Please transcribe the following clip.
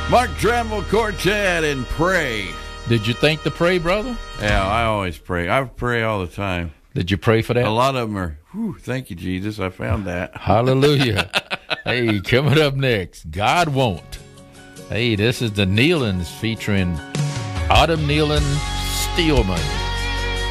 Mark Trammell Quartet and Pray. Did you think to pray, brother? Yeah, I always pray. I pray all the time. Did you pray for that? A lot of them are, thank you, Jesus. I found that. Hallelujah. Hey, coming up next, God Won't. Hey, this is the Nealons featuring Autumn Nealon Steelman.